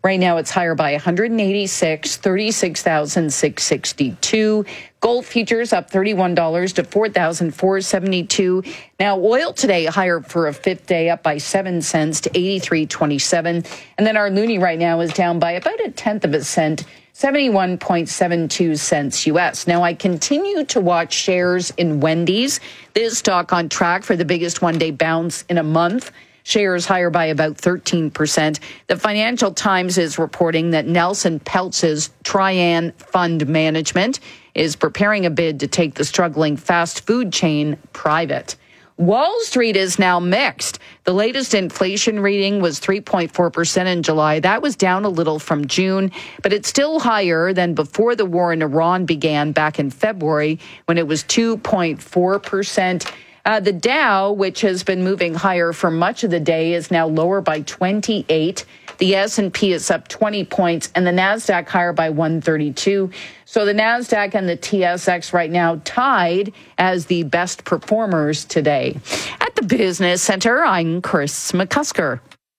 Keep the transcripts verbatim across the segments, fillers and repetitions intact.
Right now, it's higher by one hundred eighty-six, thirty-six thousand six hundred sixty-two. Gold futures up thirty-one dollars to four thousand four hundred seventy-two. Now, oil today higher for a fifth day, up by seven cents to eighty-three twenty-seven. And then our loonie right now is down by about a tenth of a cent, seventy-one point seven two cents U S. Now, I continue to watch shares in Wendy's. This stock on track for the biggest one-day bounce in a month. Shares higher by about thirteen percent. The Financial Times is reporting that Nelson Peltz's Trian Fund Management is preparing a bid to take the struggling fast food chain private. Wall Street is now mixed. The latest inflation reading was three point four percent in July. That was down a little from June, but it's still higher than before the war in Iran began back in February, when it was two point four percent. Uh, the Dow, which has been moving higher for much of the day, is now lower by twenty-eight. The S and P is up twenty points, and the NASDAQ higher by one thirty-two. So the NASDAQ and the T S X right now tied as the best performers today. At the Business Center, I'm Chris McCusker.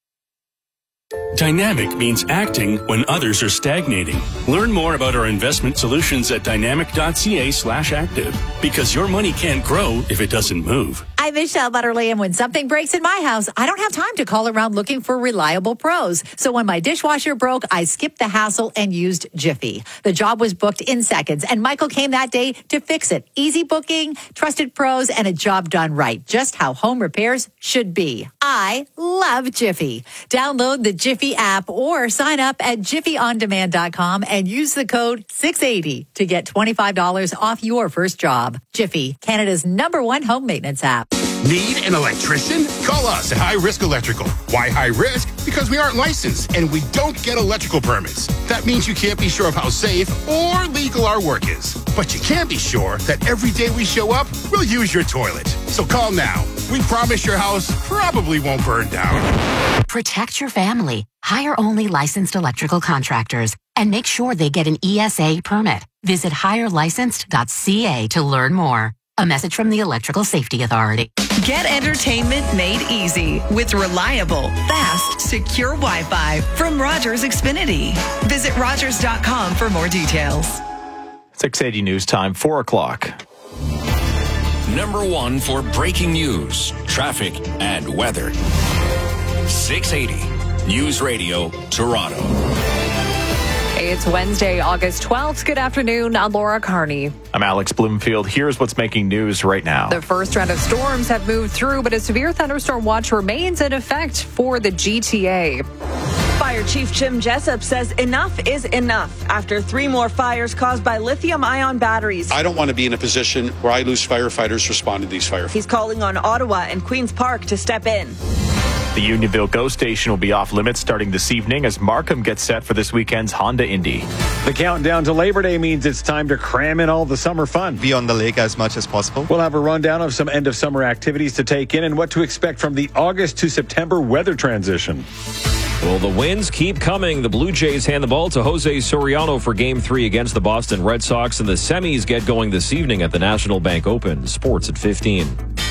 Dynamic means acting when others are stagnating. Learn more about our investment solutions at dynamic.ca slash active, because your money can't grow if it doesn't move. I'm Michelle Butterly, and when something breaks in my house, I don't have time to call around looking for reliable pros. So when my dishwasher broke, I skipped the hassle and used Jiffy. The job was booked in seconds, and Michael came that day to fix it. Easy booking, trusted pros, and a job done right. Just how home repairs should be. I love Jiffy. Download the Jiffy app or sign up at jiffy on demand dot com and use the code six eighty to get twenty-five dollars off your first job. Jiffy, Canada's number one home maintenance app. Need an electrician? Call us at High Risk Electrical. Why high risk? Because we aren't licensed and we don't get electrical permits. That means you can't be sure of how safe or legal our work is. But you can be sure that every day we show up, we'll use your toilet. So call now. We promise your house probably won't burn down. Protect your family. Hire only licensed electrical contractors and make sure they get an E S A permit. Visit hire licensed dot c a to learn more. A message from the Electrical Safety Authority. Get entertainment made easy with reliable, fast, secure Wi-Fi from Rogers Xfinity. Visit rogers dot com for more details. six eighty News Time, four o'clock. Number one for breaking news, traffic, and weather. six eighty News Radio, Toronto. It's Wednesday, August twelfth. Good afternoon. I'm Laura Carney. I'm Alex Bloomfield. Here's what's making news right now. The first round of storms have moved through, but a severe thunderstorm watch remains in effect for the G T A. Fire Chief Jim Jessup says enough is enough after three more fires caused by lithium-ion batteries. I don't want to be in a position where I lose firefighters responding to these fires. He's calling on Ottawa and Queen's Park to step in. The Unionville GO station will be off limits starting this evening as Markham gets set for this weekend's Honda Indy. The countdown to Labor Day means it's time to cram in all the summer fun. Be on the lake as much as possible. We'll have a rundown of some end of summer activities to take in and what to expect from the August to September weather transition. Well, the wins keep coming. The Blue Jays hand the ball to Jose Soriano for Game three against the Boston Red Sox, and the semis get going this evening at the National Bank Open. Sports at fifteen.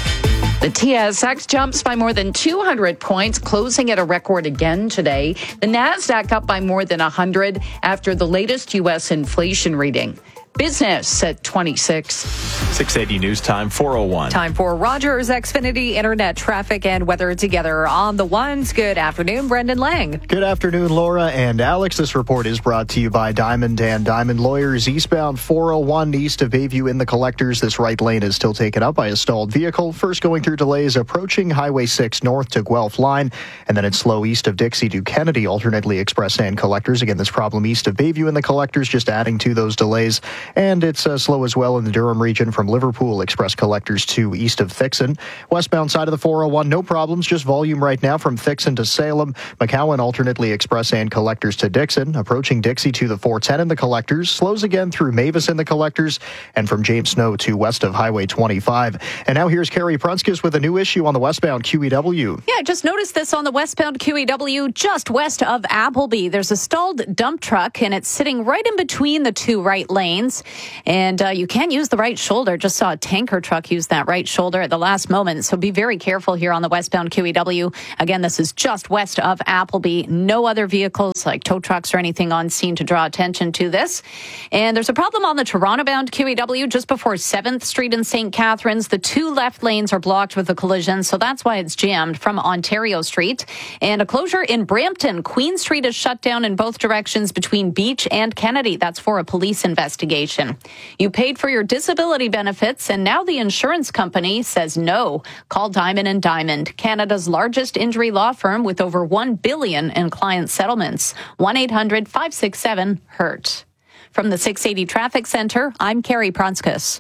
The T S X jumps by more than two hundred points, closing at a record again today. The NASDAQ up by more than one hundred after the latest U S inflation reading. Business at twenty-six. six eighty News Time, four oh one. Time for Rogers Xfinity Internet traffic and weather together on the ones. Good afternoon, Brendan Lang. Good afternoon, Laura and Alex. This report is brought to you by Diamond and Diamond Lawyers. Eastbound four oh one east of Bayview in the collectors. This right lane is still taken up by a stalled vehicle. First going through delays approaching Highway six north to Guelph line, and then it's slow east of Dixie to Kennedy, alternately express and collectors. Again, this problem east of Bayview in the collectors, just adding to those delays. And it's uh, slow as well in the Durham region from Liverpool express collectors to east of Thixon. Westbound side of the four oh one, no problems, just volume right now from Thixon to Salem. McCowan alternately express and collectors to Dixon. Approaching Dixie to the four ten in the collectors. Slows again through Mavis in the collectors. And from James Snow to west of Highway twenty-five. And now here's Carrie Prunskis with a new issue on the westbound Q E W. Yeah, I just noticed this on the westbound Q E W just west of Appleby. There's a stalled dump truck and it's sitting right in between the two right lanes. lanes. And uh, you can use the right shoulder. Just saw a tanker truck use that right shoulder at the last moment. So be very careful here on the westbound Q E W. Again, this is just west of Appleby. No other vehicles like tow trucks or anything on scene to draw attention to this. And there's a problem on the Toronto-bound Q E W just before seventh Street in Saint Catharines. The two left lanes are blocked with a collision, so that's why it's jammed from Ontario Street. And a closure in Brampton. Queen Street is shut down in both directions between Beach and Kennedy. That's for a police investigation. You paid for your disability benefits, and now the insurance company says no. Call Diamond and Diamond, Canada's largest injury law firm with over one billion dollars in client settlements. one eight hundred five six seven hurt. From the six eighty Traffic Center, I'm Carrie Pronskus.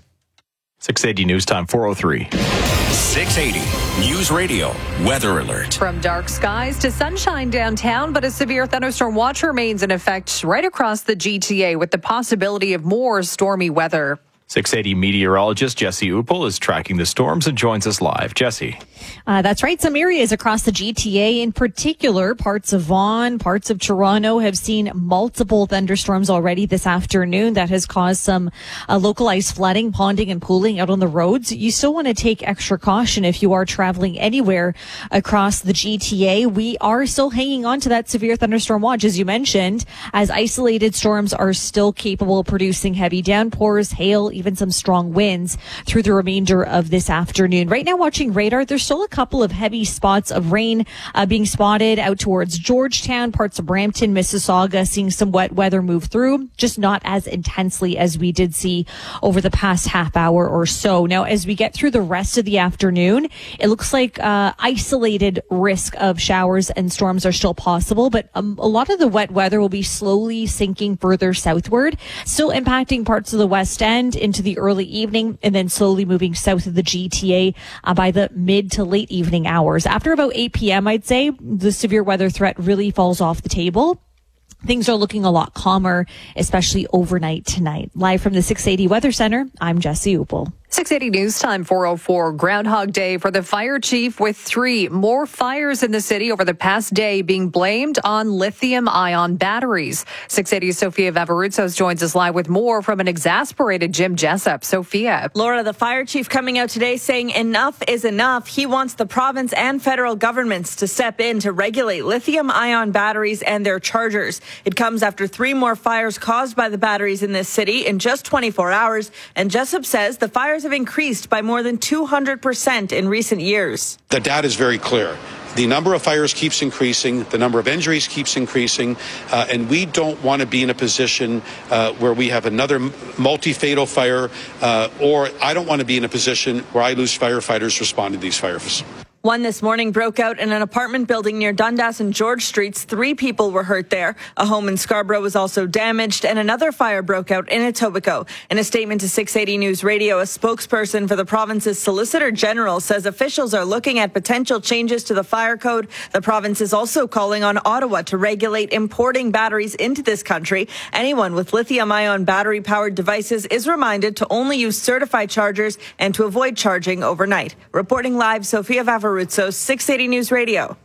six eighty News Time, four oh three. six eighty News Radio Weather Alert. From dark skies to sunshine downtown, but a severe thunderstorm watch remains in effect right across the G T A with the possibility of more stormy weather. six eighty meteorologist Jesse Uppel is tracking the storms and joins us live. Jesse. Uh, that's right. Some areas across the G T A, in particular, parts of Vaughan, parts of Toronto, have seen multiple thunderstorms already this afternoon. That has caused some uh, localized flooding, ponding, and pooling out on the roads. You still want to take extra caution if you are traveling anywhere across the G T A. We are still hanging on to that severe thunderstorm watch, as you mentioned, as isolated storms are still capable of producing heavy downpours, hail, even some strong winds through the remainder of this afternoon. Right now, watching radar, there's still a couple of heavy spots of rain uh, being spotted out towards Georgetown, parts of Brampton, Mississauga, seeing some wet weather move through, just not as intensely as we did see over the past half hour or so. Now, as we get through the rest of the afternoon, it looks like uh, isolated risk of showers and storms are still possible, but um, a lot of the wet weather will be slowly sinking further southward, still impacting parts of the West End into the early evening, and then slowly moving south of the G T A uh, by the mid to late evening hours. After about eight p.m., I'd say the severe weather threat really falls off the table. Things are looking a lot calmer, especially overnight tonight. Live from the six eighty Weather Center, I'm Jesse Uppel. six eighty News Time, four oh four. Groundhog Day for the fire chief, with three more fires in the city over the past day being blamed on lithium-ion batteries. six eighty Sophia Vavarutsos joins us live with more from an exasperated Jim Jessup. Sophia. Laura, the fire chief coming out today saying enough is enough. He wants the province and federal governments to step in to regulate lithium-ion batteries and their chargers. It comes after three more fires caused by the batteries in this city in just twenty-four hours. And Jessup says the fires have increased by more than two hundred percent in recent years. The data is very clear. The number of fires keeps increasing, the number of injuries keeps increasing, uh, and we don't want to be in a position uh, where we have another multi-fatal fire, uh, or I don't want to be in a position where I lose firefighters responding to these fires. One this morning broke out in an apartment building near Dundas and George Streets. Three people were hurt there. A home in Scarborough was also damaged, and another fire broke out in Etobicoke. In a statement to six eighty News Radio, a spokesperson for the province's Solicitor General says officials are looking at potential changes to the fire code. The province is also calling on Ottawa to regulate importing batteries into this country. Anyone with lithium-ion battery-powered devices is reminded to only use certified chargers and to avoid charging overnight. Reporting live, Sophia Vavarutsos. So six eighty News Radio.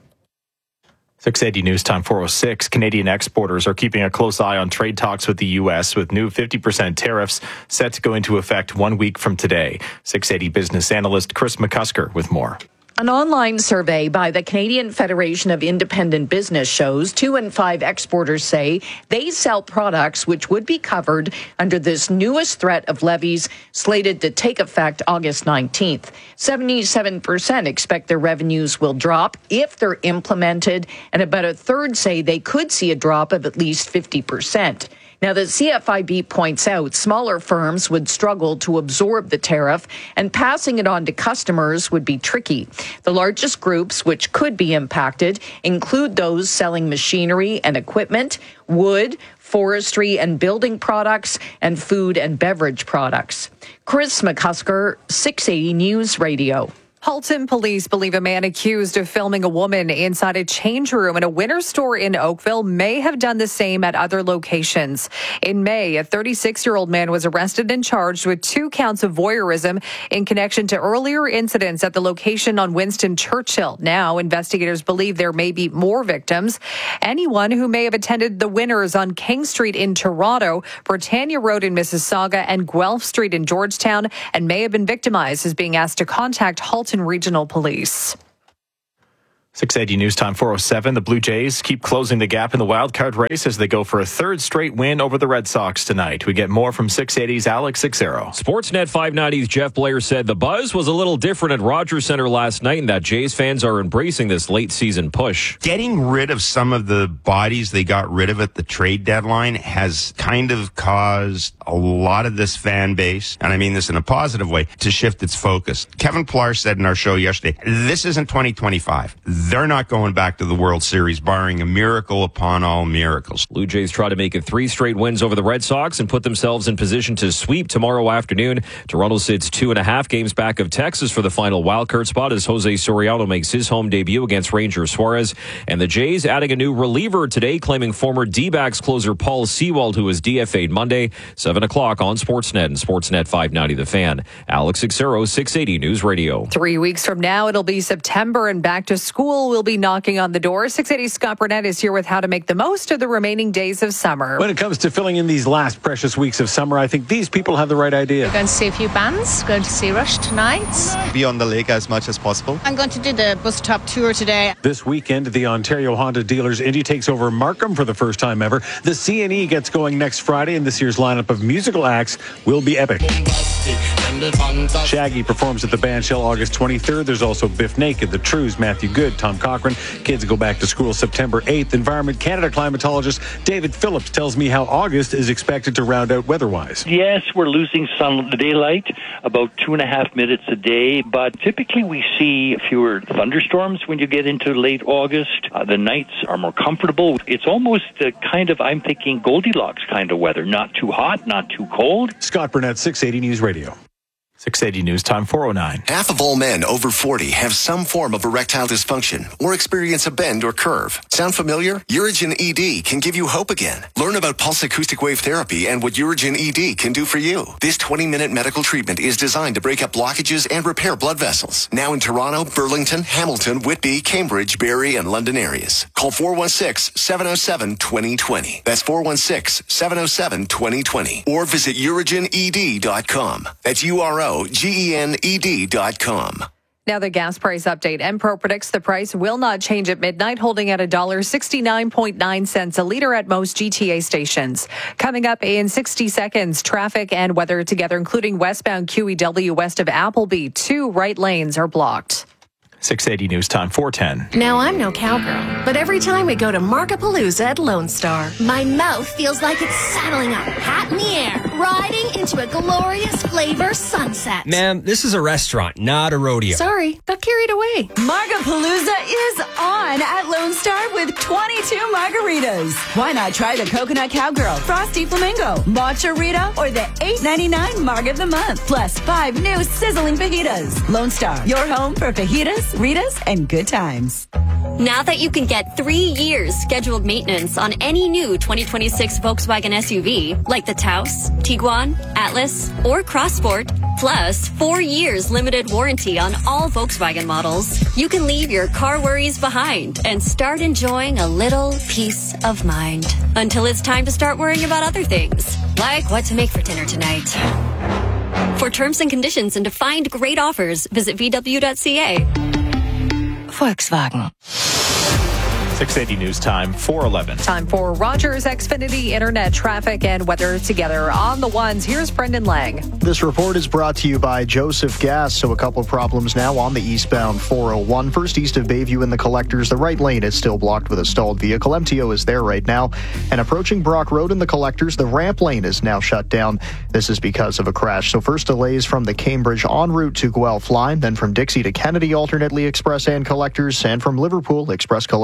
six eighty News Time, four oh six. Canadian exporters are keeping a close eye on trade talks with the U S, with new fifty percent tariffs set to go into effect one week from today. six eighty business analyst Chris McCusker with more. An online survey by the Canadian Federation of Independent Business shows two in five exporters say they sell products which would be covered under this newest threat of levies slated to take effect August nineteenth. seventy-seven percent expect their revenues will drop if they're implemented, and about a third say they could see a drop of at least fifty percent. Now, the C F I B points out smaller firms would struggle to absorb the tariff, and passing it on to customers would be tricky. The largest groups which could be impacted include those selling machinery and equipment, wood, forestry and building products, and food and beverage products. Chris McCusker, six eighty News Radio. Halton police believe a man accused of filming a woman inside a change room in a Winners store in Oakville may have done the same at other locations. In May, a thirty-six-year-old man was arrested and charged with two counts of voyeurism in connection to earlier incidents at the location on Winston Churchill. Now, investigators believe there may be more victims. Anyone who may have attended the Winners on King Street in Toronto, Britannia Road in Mississauga, and Guelph Street in Georgetown and may have been victimized is being asked to contact Halton Regional Police. six eighty News Time four oh seven. The Blue Jays keep closing the gap in the wildcard race as they go for a third straight win over the Red Sox tonight. We get more from six eighty's Alex Sixero. Sportsnet five ninety's Jeff Blair said the buzz was a little different at Rogers Center last night and that Jays fans are embracing this late season push. Getting rid of some of the bodies they got rid of at the trade deadline has kind of caused a lot of this fan base, and I mean this in a positive way, to shift its focus. Kevin Pillar said in our show yesterday, this isn't twenty twenty-five. They're not going back to the World Series, barring a miracle upon all miracles. Blue Jays try to make it three straight wins over the Red Sox and put themselves in position to sweep tomorrow afternoon. Toronto sits two and a half games back of Texas for the final wildcard spot as Jose Soriano makes his home debut against Ranger Suarez. And the Jays adding a new reliever today, claiming former D-backs closer Paul Sewald, who was D F A'd Monday, seven o'clock on Sportsnet and Sportsnet five ninety The Fan. Alex Sixero, six eighty News Radio. Three weeks from now, it'll be September and back to school will be knocking on the door. six eighty Scott Burnett is here with how to make the most of the remaining days of summer. When it comes to filling in these last precious weeks of summer, I think these people have the right idea. We're going to see a few bands, going to see Rush tonight. Be on the lake as much as possible. I'm going to do the bus top tour today. This weekend, the Ontario Honda Dealers Indy takes over Markham for the first time ever. The C and E gets going next Friday, and this year's lineup of musical acts will be epic. Shaggy performs at the Bandshell August twenty-third. There's also Biff Naked, The Trues, Matthew Good, Tom Cochran. Kids go back to school September eighth. Environment Canada climatologist David Phillips tells me how August is expected to round out weather-wise. Yes, we're losing sun daylight about two and a half minutes a day, but typically we see fewer thunderstorms when you get into late August. Uh, the nights are more comfortable. It's almost the kind of, I'm thinking, Goldilocks kind of weather. Not too hot, not too cold. Scott Burnett, six eighty News Radio. six eighty News Time four oh nine. Half of all men over forty have some form of erectile dysfunction or experience a bend or curve. Sound familiar? Urigen E D can give you hope again. Learn about pulse acoustic wave therapy and what Urigen E D can do for you. This twenty-minute medical treatment is designed to break up blockages and repair blood vessels. Now in Toronto, Burlington, Hamilton, Whitby, Cambridge, Barrie, and London areas. Call four one six, seven oh seven, two oh two oh. That's four one six, seven oh seven, two oh two oh. Or visit urigen e d dot com. That's U R O G E N E D dot com. Now the gas price update. Enpro predicts the price will not change at midnight, holding at one dollar sixty-nine point nine cents a liter at most G T A stations. Coming up in sixty seconds, traffic and weather together, including westbound Q E W west of Appleby. Two right lanes are blocked. six eighty News Time four ten. Now, I'm no cowgirl, but every time we go to Markapalooza at Lone Star, my mouth feels like it's saddling up, hat in the air, riding into a glorious flavor sunset. Ma'am, this is a restaurant, not a rodeo. Sorry, got carried away. Markapalooza is on at Lone Star with twenty-two margaritas. Why not try the Coconut Cowgirl, Frosty Flamingo, Matcha Rita, or the eight ninety-nine Marg of the Month, plus five new sizzling fajitas. Lone Star, your home for fajitas, Ritas, and good times. Now that you can get three years scheduled maintenance on any new twenty twenty-six Volkswagen S U V, like the Taos, Tiguan, Atlas, or Crossport, plus four years limited warranty on all Volkswagen models, you can leave your car worries behind and start enjoying a little peace of mind. Until it's time to start worrying about other things, like what to make for dinner tonight. For terms and conditions and to find great offers, visit v w dot c a. Volkswagen. six eighty News Time four eleven. Time for Rogers Xfinity Internet traffic and weather together on the ones. Here's Brendan Lang. This report is brought to you by Joseph Gas. So a couple of problems now on the eastbound four oh one. First, east of Bayview in the collectors, the right lane is still blocked with a stalled vehicle. M T O is there right now. And approaching Brock Road in the collectors, the ramp lane is now shut down. This is because of a crash. So first delays from the Cambridge en route to Guelph line, then from Dixie to Kennedy alternately express and collectors, and from Liverpool express collectors to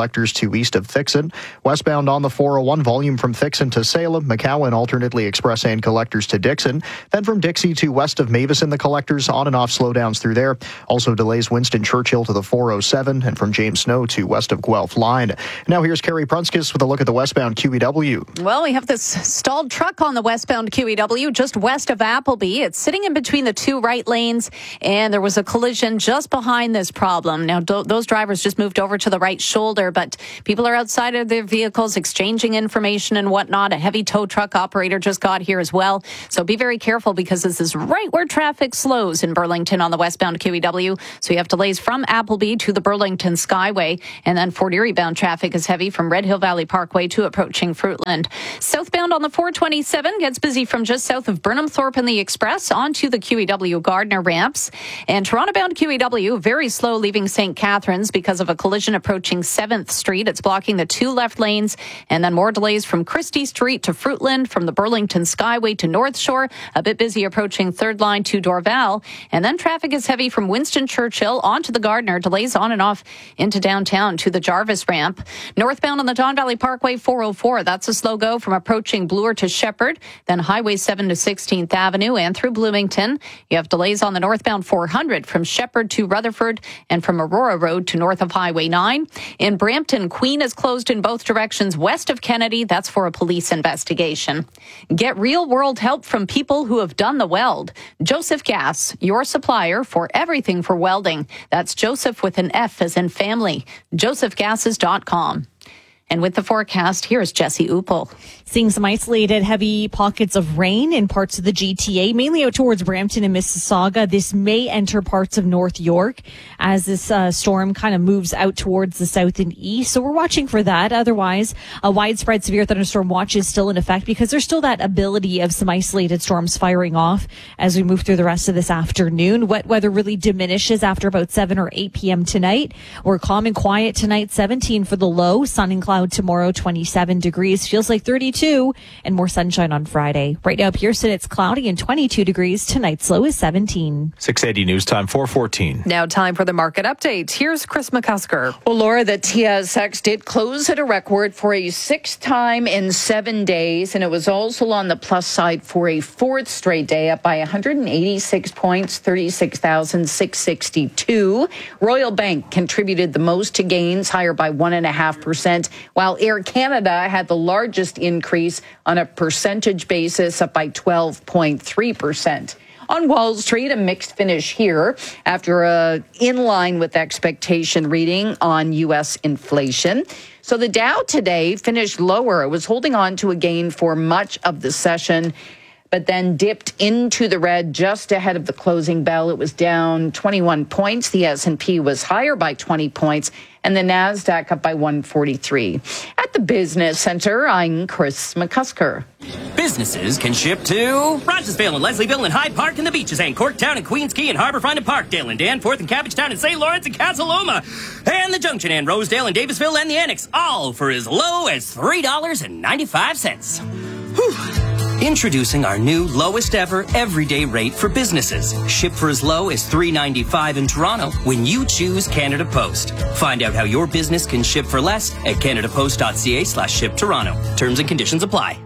to east of Thixon. Westbound on the four oh one, volume from Thixon to Salem, McCowan alternately express and collectors to Dixon. Then from Dixie to west of Mavis in the collectors, on and off slowdowns through there. Also delays Winston Churchill to the four oh seven and from James Snow to west of Guelph line. Now here's Carrie Prunskis with a look at the westbound Q E W. Well, we have this stalled truck on the westbound Q E W just west of Appleby. It's sitting in between the two right lanes, and there was a collision just behind this problem. Now, do- those drivers just moved over to the right shoulder, but people are outside of their vehicles exchanging information and whatnot. A heavy tow truck operator just got here as well. So be very careful because this is right where traffic slows in Burlington on the westbound Q E W. So you have delays from Appleby to the Burlington Skyway, and then Fort Erie bound traffic is heavy from Red Hill Valley Parkway to approaching Fruitland. Southbound on the four twenty-seven gets busy from just south of Burnham Thorpe and the Express onto the Q E W Gardner ramps. And Toronto-bound Q E W, very slow leaving Saint Catharines because of a collision approaching seventh Street. It's blocking the two left lanes. And then more delays from Christie Street to Fruitland, from the Burlington Skyway to North Shore. A bit busy approaching third line to Dorval. And then traffic is heavy from Winston Churchill onto the Gardner. Delays on and off into downtown to the Jarvis ramp. Northbound on the Don Valley Parkway four oh four. That's a slow go from approaching Bloor to Shepherd. Then Highway seven to sixteenth Avenue and through Bloomington. You have delays on the northbound four hundred from Shepherd to Rutherford and from Aurora Road to north of Highway nine. In Brampton, Queen is closed in both directions west of Kennedy. That's for a police investigation. Get real-world help from people who have done the weld. Joseph Gas, your supplier for everything for welding. That's Joseph with an F as in family. joseph gases dot com. And with the forecast, here's Jesse Uppel. Seeing some isolated heavy pockets of rain in parts of the G T A, mainly out towards Brampton and Mississauga. This may enter parts of North York as this uh, storm kind of moves out towards the south and east. So we're watching for that. Otherwise, a widespread severe thunderstorm watch is still in effect because there's still that ability of some isolated storms firing off as we move through the rest of this afternoon. Wet weather really diminishes after about seven or eight p.m. tonight. We're calm and quiet tonight, seventeen for the low, sun and cloud tomorrow, twenty-seven degrees. Feels like thirty-two and more sunshine on Friday. Right now, Pearson, it's cloudy and twenty-two degrees. Tonight's low is seventeen. six eighty News Time, four fourteen. Now time for the market update. Here's Chris McCusker. Well, Laura, the T S X did close at a record for a sixth time in seven days, and it was also on the plus side for a fourth straight day, up by one hundred eighty-six points, thirty-six thousand six hundred sixty-two. Royal Bank contributed the most to gains, higher by one point five percent, while Air Canada had the largest increase on a percentage basis, up by twelve point three percent. On Wall Street, a mixed finish here after a in line with expectation reading on U S inflation. So the Dow today finished lower. It was holding on to a gain for much of the session, but then dipped into the red just ahead of the closing bell. It was down twenty-one points. The S and P was higher by twenty points, and the NASDAQ up by one forty-three. At the Business Center, I'm Chris McCusker. Businesses can ship to Rogersville and Leslieville and Hyde Park and the Beaches and Corktown and Queens Quay and Harborfront and Parkdale and Danforth and Cabbagetown and Saint Lawrence and Casaloma and the Junction and Rosedale and Davisville and the Annex, all for as low as three dollars and ninety-five cents. Whew. Introducing our new lowest ever everyday rate for businesses. Ship for as low as three dollars and ninety-five cents in Toronto when you choose Canada Post. Find out how your business can ship for less at canadapost.ca slash ship Toronto. Terms and conditions apply.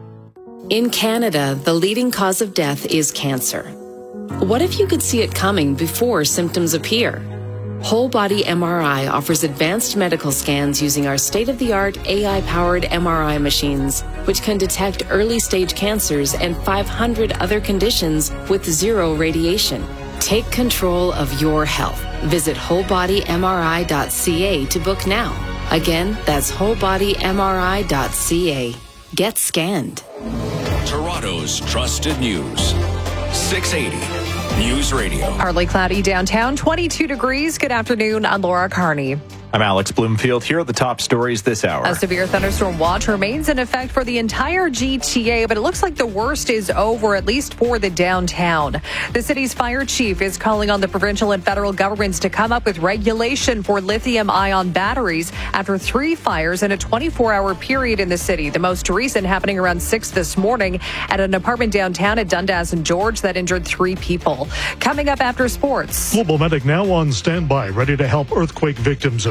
In Canada, the leading cause of death is cancer. What if you could see it coming before symptoms appear? Whole Body M R I offers advanced medical scans using our state-of-the-art A I-powered M R I machines, which can detect early-stage cancers and five hundred other conditions with zero radiation. Take control of your health. Visit whole body M R I dot C A to book now. Again, that's whole body M R I dot C A. Get scanned. Toronto's trusted news. six eighty News Radio. Partly cloudy downtown, twenty-two degrees. Good afternoon. I'm Laura Carney. I'm Alex Bloomfield. Here are the top stories this hour. A severe thunderstorm watch remains in effect for the entire G T A, but it looks like the worst is over, at least for the downtown. The city's fire chief is calling on the provincial and federal governments to come up with regulation for lithium-ion batteries after three fires in a twenty-four hour period in the city. The most recent happening around six this morning at an apartment downtown at Dundas and George that injured three people. Coming up after sports. Mobile Medic now on standby, ready to help earthquake victims in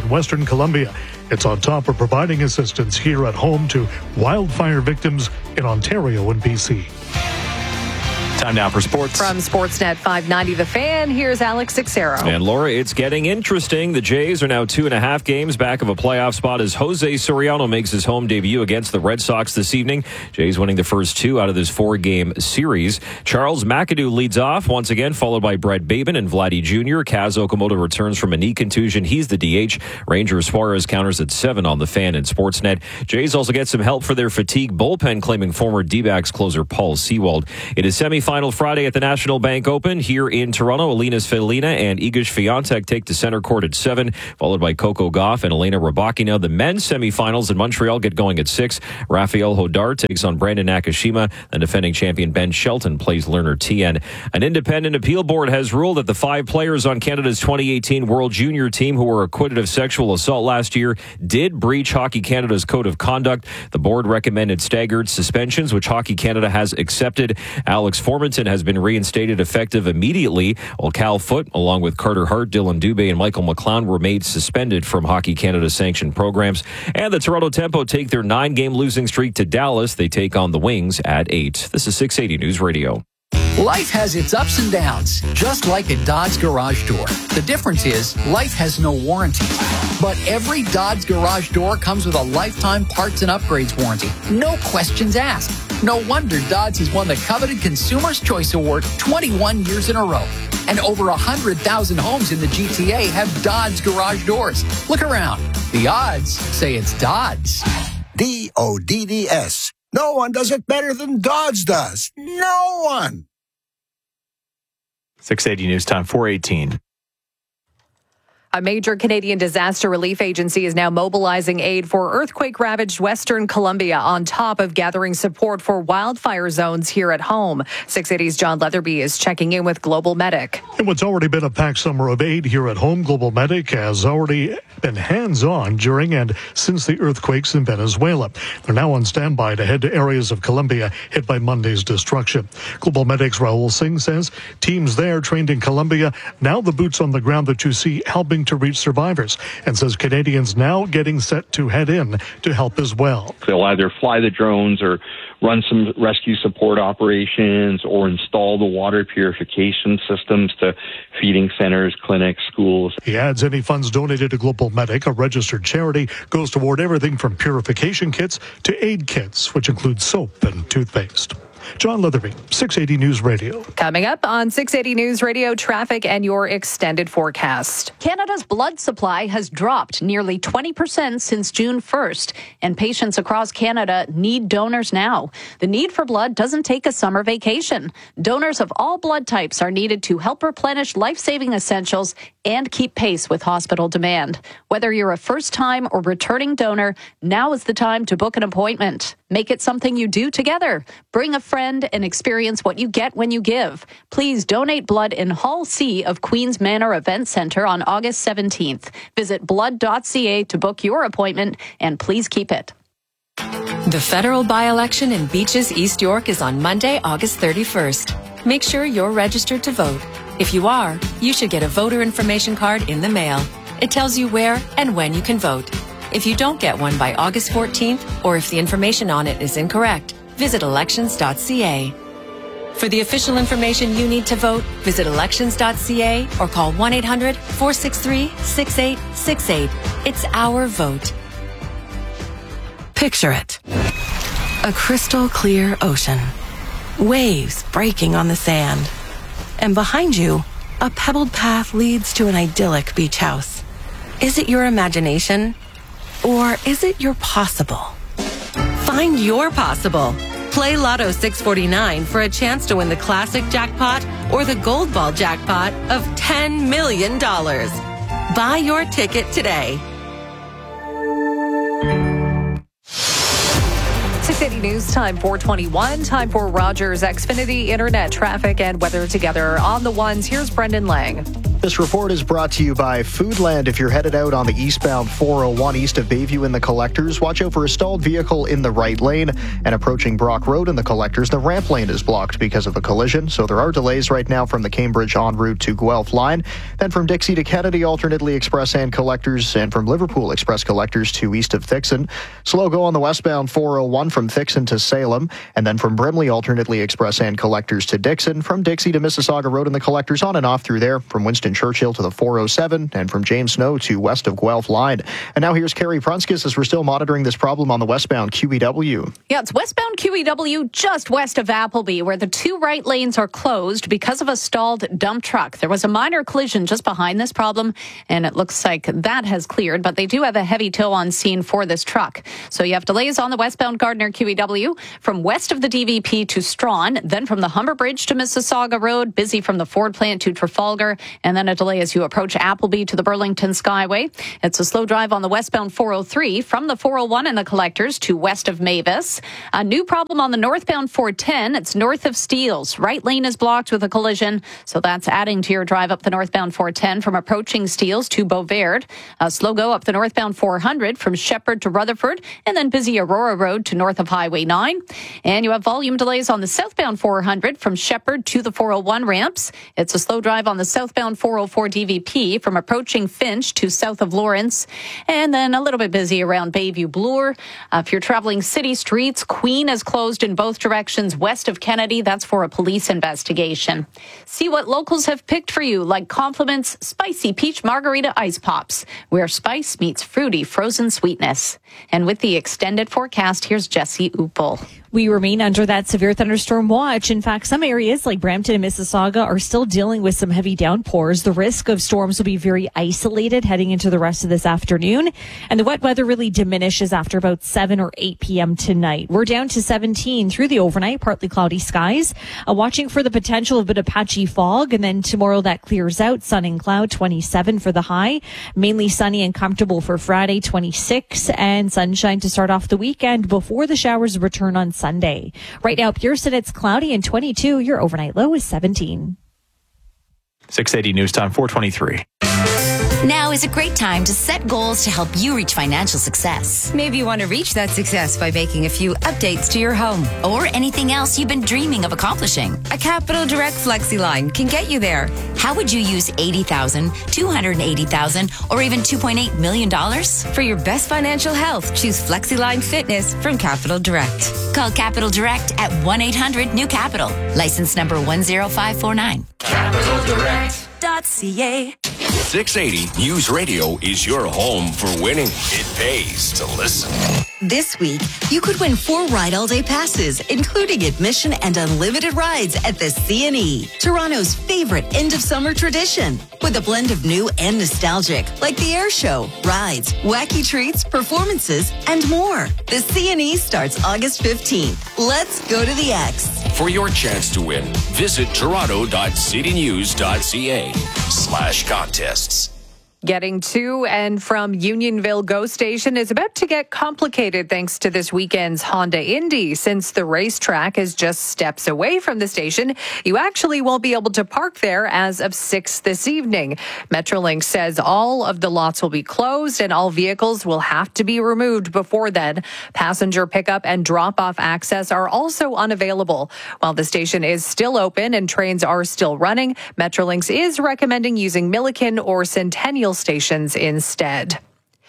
in Western Columbia. It's on top of providing assistance here at home to wildfire victims in Ontario and B C. Time now for sports. From Sportsnet five ninety The Fan, here's Alex Sixero. And Laura, it's getting interesting. The Jays are now two and a half games back of a playoff spot as Jose Soriano makes his home debut against the Red Sox this evening. Jays winning the first two out of this four-game series. Charles McAdoo leads off once again, followed by Brett Babin and Vladdy Junior Kaz Okamoto returns from a knee contusion. He's the D H. Ranger Suarez counters at seven on the Fan and Sportsnet. Jays also get some help for their fatigue bullpen, claiming former D-backs closer Paul Sewald. It is semifinal Final Friday at the National Bank Open here in Toronto. Alina Svitolina and Iga Swiatek take the center court at seven, followed by Coco Gauff and Elena Rybakina. The men's semifinals in Montreal get going at six. Rafael Hodar takes on Brandon Nakashima, and defending champion Ben Shelton plays Lerner Tien. An independent appeal board has ruled that the five players on Canada's twenty eighteen World Junior team who were acquitted of sexual assault last year did breach Hockey Canada's code of conduct. The board recommended staggered suspensions, which Hockey Canada has accepted. Alex Formanton has been reinstated effective immediately, while Cal Foote, along with Carter Hart, Dylan Dubé, and Michael McLeod were made suspended from Hockey Canada's sanctioned programs. And the Toronto Tempo take their nine-game losing streak to Dallas. They take on the Wings at eight. This is six eighty News Radio. Life has its ups and downs, just like a Dodge garage door. The difference is life has no warranty. But every Dodge garage door comes with a lifetime parts and upgrades warranty. No questions asked. No wonder Dodge has won the coveted Consumer's Choice Award twenty-one years in a row. And over one hundred thousand homes in the G T A have Dodge garage doors. Look around. The odds say it's Dodge. D O D D S. No one does it better than Dodge does. No one. six eighty News Time, four eighteen. A major Canadian disaster relief agency is now mobilizing aid for earthquake-ravaged Western Columbia on top of gathering support for wildfire zones here at home. six eighty's John Leatherby is checking in with Global Medic. In what's already been a packed summer of aid here at home, Global Medic has already been hands-on during and since the earthquakes in Venezuela. They're now on standby to head to areas of Colombia hit by Monday's destruction. Global Medic's Rahul Singh says teams there trained in Colombia, now the boots on the ground that you see helping to reach survivors, and says Canadians now getting set to head in to help as well. They'll either fly the drones or run some rescue support operations or install the water purification systems to feeding centers, clinics, schools. He adds any funds donated to Global Medic, a registered charity, goes toward everything from purification kits to aid kits, which include soap and toothpaste. John Leatherby, six eighty News Radio. Coming up on six eighty News Radio, traffic and your extended forecast. Canada's blood supply has dropped nearly twenty percent since June first, and patients across Canada need donors now. The need for blood doesn't take a summer vacation. Donors of all blood types are needed to help replenish life-saving essentials and keep pace with hospital demand. Whether you're a first-time or returning donor, now is the time to book an appointment. Make it something you do together. Bring a friend and experience what you get when you give. Please donate blood in Hall C of Queen's Manor Event Center on August seventeenth. Visit blood dot c a to book your appointment, and please keep it. The federal by-election in Beaches, East York is on Monday, August thirty-first. Make sure you're registered to vote. If you are, you should get a voter information card in the mail. It tells you where and when you can vote. If you don't get one by August fourteenth, or if the information on it is incorrect, visit elections dot c a. For the official information you need to vote, visit elections dot c a or call one eight hundred, four six three, six eight six eight. It's our vote. Picture it. A crystal clear ocean. Waves breaking on the sand. And behind you, a pebbled path leads to an idyllic beach house. Is it your imagination? Or is it your possible? Find your possible. Play Lotto six forty-nine for a chance to win the classic jackpot or the gold ball jackpot of ten million dollars. Buy your ticket today. six eighty News Time, four twenty-one. Time for Rogers Xfinity Internet traffic and weather together on the ones. Here's Brendan Lang. This report is brought to you by Foodland. If you're headed out on the eastbound four oh one east of Bayview in the Collectors, watch out for a stalled vehicle in the right lane. And approaching Brock Road in the Collectors, the ramp lane is blocked because of a collision. So there are delays right now from the Cambridge en route to Guelph line. Then from Dixie to Kennedy, alternately Express and Collectors. And from Liverpool Express Collectors to east of Thixon. Slow go on the westbound four oh one from Thixon to Salem. And then from Brimley, alternately Express and Collectors to Dixon. From Dixie to Mississauga Road in the Collectors, on and off through there. From Winston Churchill to the four oh seven, and from James Snow to west of Guelph line. And now here's Carrie Prunskis as we're still monitoring this problem on the westbound Q E W. Yeah, it's westbound Q E W just west of Appleby, where the two right lanes are closed because of a stalled dump truck. There was a minor collision just behind this problem, and it looks like that has cleared, but they do have a heavy tow on scene for this truck. So you have delays on the westbound Gardner Q E W from west of the D V P to Strawn, then from the Humber Bridge to Mississauga Road, busy from the Ford plant to Trafalgar, and then a delay as you approach Appleby to the Burlington Skyway. It's a slow drive on the westbound four oh three from the four oh one in the Collectors to west of Mavis. A new problem on the northbound four ten. It's north of Steeles. Right lane is blocked with a collision, so that's adding to your drive up the northbound four ten from approaching Steeles to Beauvard. A slow go up the northbound four hundred from Shepherd to Rutherford, and then busy Aurora Road to north of Highway nine. And you have volume delays on the southbound four hundred from Shepherd to the four oh one ramps. It's a slow drive on the southbound four oh four D V P from approaching Finch to south of Lawrence, and then a little bit busy around Bayview Bloor. Uh, if you're traveling city streets, Queen is closed in both directions west of Kennedy. That's for a police investigation. See what locals have picked for you, like Compliments Spicy Peach Margarita Ice Pops, where spice meets fruity frozen sweetness. And with the extended forecast, here's Jesse Upel. We remain under that severe thunderstorm watch. In fact, some areas like Brampton and Mississauga are still dealing with some heavy downpours. The risk of storms will be very isolated heading into the rest of this afternoon. And the wet weather really diminishes after about seven or eight p.m. tonight. We're down to seventeen through the overnight, partly cloudy skies. Uh, watching for the potential of a bit of patchy fog. And then tomorrow that clears out. Sun and cloud, twenty-seven for the high. Mainly sunny and comfortable for Friday, twenty-six. And sunshine to start off the weekend before the showers return on Sunday. Right now, Pearson, it's cloudy and twenty-two. Your overnight low is seventeen. six eighty News Time, four twenty-three. Now is a great time to set goals to help you reach financial success. Maybe you want to reach that success by making a few updates to your home. Or anything else you've been dreaming of accomplishing. A Capital Direct FlexiLine can get you there. How would you use eighty thousand dollars, two hundred eighty thousand dollars, or even two point eight million dollars? For your best financial health, choose FlexiLine Fitness from Capital Direct. Call Capital Direct at one eight hundred new capital. License number one zero five four nine. Capital Direct. .ca. six eighty News Radio is your home for winning. It pays to listen. This week, you could win four Ride All Day passes, including admission and unlimited rides at the C and E, Toronto's favorite end-of-summer tradition. With a blend of new and nostalgic, like the air show, rides, wacky treats, performances, and more. The C and E starts August fifteenth. Let's go to the X. For your chance to win, visit toronto.citynews.ca slash contests. Getting to and from Unionville GO Station is about to get complicated thanks to this weekend's Honda Indy. Since the racetrack is just steps away from the station, you actually won't be able to park there as of six this evening. Metrolink says all of the lots will be closed and all vehicles will have to be removed before then. Passenger pickup and drop-off access are also unavailable. While the station is still open and trains are still running, Metrolinx is recommending using Milliken or Centennial stations instead.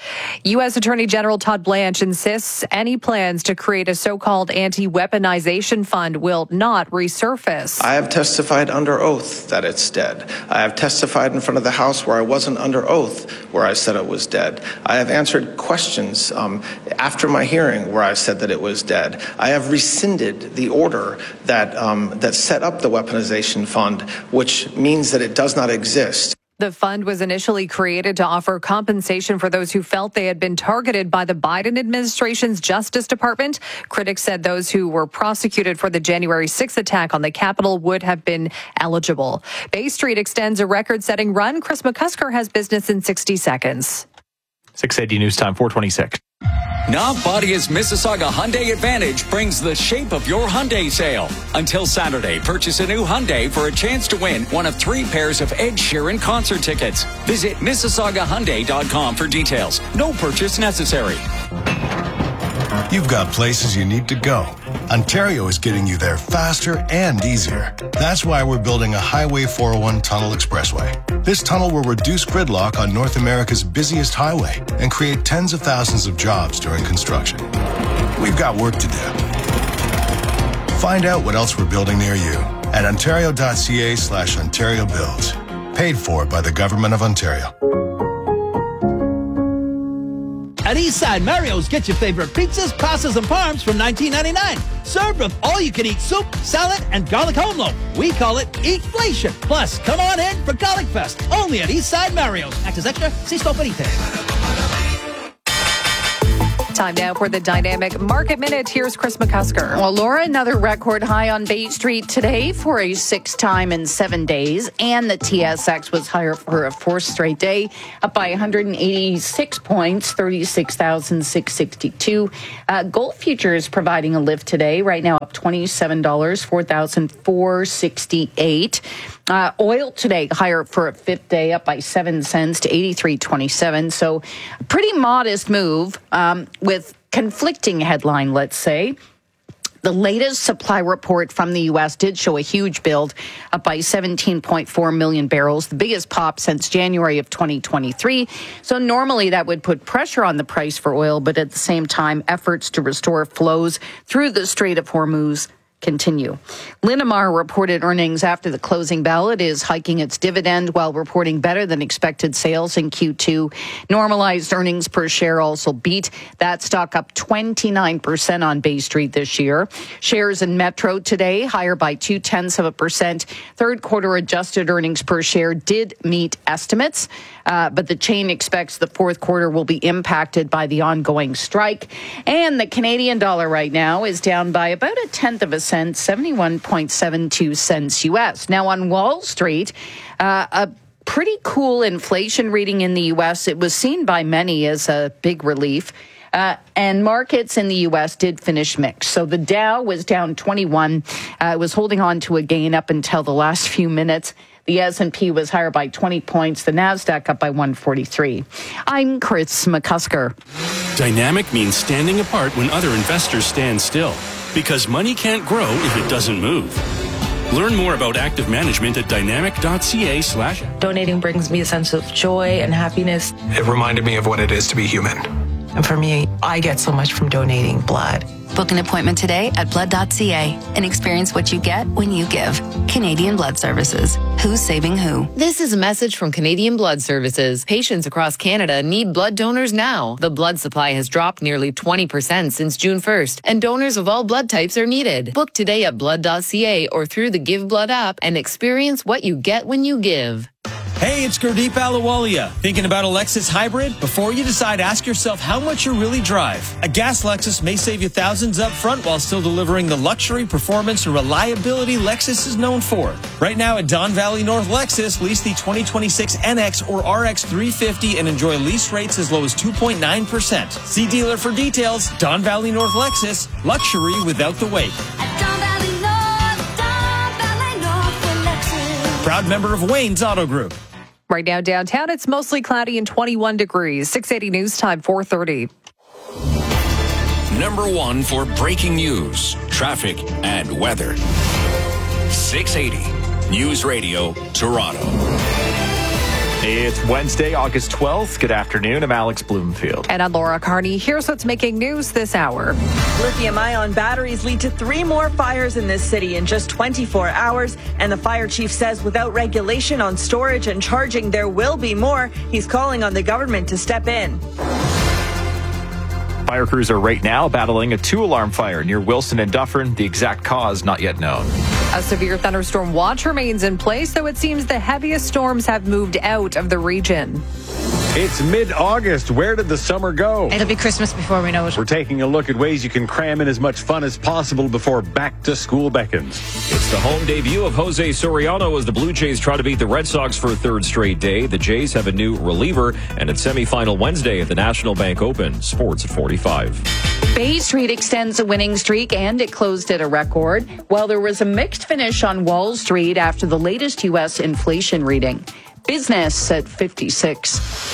U S Attorney General Todd Blanche insists any plans to create a so-called anti-weaponization fund will not resurface. I have testified under oath that it's dead. I have testified in front of the House where I wasn't under oath where I said it was dead. I have answered questions um, after my hearing where I said that it was dead. I have rescinded the order that um, that set up the weaponization fund, which means that it does not exist. The fund was initially created to offer compensation for those who felt they had been targeted by the Biden administration's Justice Department. Critics said those who were prosecuted for the January sixth attack on the Capitol would have been eligible. Bay Street extends a record-setting run. Chris McCusker has business in sixty seconds. six eighty News Time, four twenty-six. Navbadia's Mississauga Hyundai Advantage brings the shape of your Hyundai sale. Until Saturday, purchase a new Hyundai for a chance to win one of three pairs of Ed Sheeran concert tickets. Visit Mississauga Hyundai dot com for details. No purchase necessary. You've got places you need to go. Ontario is getting you there faster and easier. That's why we're building a Highway four oh one Tunnel Expressway. This tunnel will reduce gridlock on North America's busiest highway and create tens of thousands of jobs during construction. We've got work to do. Find out what else we're building near you at ontario.ca slash Ontario Builds. Paid for by the Government of Ontario. At Eastside Mario's, get your favorite pizzas, pastas, and parms from nineteen ninety-nine. Served with all-you-can-eat soup, salad, and garlic home loaf. We call it Eatflation. Plus, come on in for Garlic Fest, only at Eastside Mario's. Access extra, see store for details. Time now for the Dynamic Market Minute. Here's Chris McCusker. Well, Laura, another record high on Bay Street today for a sixth time in seven days. And the T S X was higher for a fourth straight day, up by one hundred eighty-six points, thirty-six thousand six hundred sixty-two. Uh, gold futures providing a lift today, right now up twenty-seven dollars, four thousand four hundred sixty-eight. Uh, oil today higher for a fifth day, up by seven cents to eighty-three twenty-seven. So a pretty modest move um, with conflicting headline, let's say. The latest supply report from the U S did show a huge build, up by seventeen point four million barrels, the biggest pop since January of twenty twenty-three. So normally that would put pressure on the price for oil, but at the same time, efforts to restore flows through the Strait of Hormuz continue. Linamar reported earnings after the closing bell. It is hiking its dividend while reporting better than expected sales in Q two. Normalized earnings per share also beat. That stock up twenty-nine percent on Bay Street this year. Shares in Metro today higher by two tenths of a percent. Third quarter adjusted earnings per share did meet estimates, uh, but the chain expects the fourth quarter will be impacted by the ongoing strike. And the Canadian dollar right now is down by about a tenth of a cent, seventy-one point seven two cents U S. Now on Wall Street, uh, a pretty cool inflation reading in the U S. It was seen by many as a big relief. Uh, and markets in the U S did finish mixed. So the Dow was down twenty-one. Uh, it was holding on to a gain up until the last few minutes. The S and P was higher by twenty points. The NASDAQ up by one forty-three. I'm Chris McCusker. Dynamic means standing apart when other investors stand still. Because money can't grow if it doesn't move. Learn more about active management at dynamic.ca slash. Donating brings me a sense of joy and happiness. It reminded me of what it is to be human. And for me, I get so much from donating blood. Book an appointment today at blood dot c a and experience what you get when you give. Canadian Blood Services. Who's saving who? This is a message from Canadian Blood Services. Patients across Canada need blood donors now. The blood supply has dropped nearly twenty percent since June first, and donors of all blood types are needed. Book today at blood dot c a or through the Give Blood app and experience what you get when you give. Hey, it's Gurdeep Ahluwalia. Thinking about a Lexus hybrid? Before you decide, ask yourself how much you really drive. A gas Lexus may save you thousands up front while still delivering the luxury, performance, and reliability Lexus is known for. Right now at Don Valley North Lexus, lease the twenty twenty-six N X or R X three fifty and enjoy lease rates as low as two point nine percent. See dealer for details. Don Valley North Lexus, luxury without the wait. Proud member of Wayne's Auto Group. Right now downtown, it's mostly cloudy and twenty-one degrees. six eighty News Time, four thirty. Number one for breaking news, traffic, and weather. six eighty News Radio, Toronto. It's Wednesday, August twelfth. Good afternoon. I'm Alex Bloomfield. And I'm Laura Carney. Here's what's making news this hour. Lithium-ion batteries lead to three more fires in this city in just twenty-four hours. And the fire chief says without regulation on storage and charging, there will be more. He's calling on the government to step in. Fire crews are right now battling a two-alarm fire near Wilson and Dufferin. The exact cause not yet known. A severe thunderstorm watch remains in place, though it seems the heaviest storms have moved out of the region. It's mid-August. Where did the summer go? It'll be Christmas before we know it. We're taking a look at ways you can cram in as much fun as possible before back to school beckons. It's It's the home debut of Jose Soriano as the Blue Jays try to beat the Red Sox for a third straight day. The Jays have a new reliever, and it's semifinal Wednesday at the National Bank Open. Sports at forty-five. Bay Street extends a winning streak, and it closed at a record, while there was a mixed finish on Wall Street after the latest U S inflation reading. Business at fifty-six.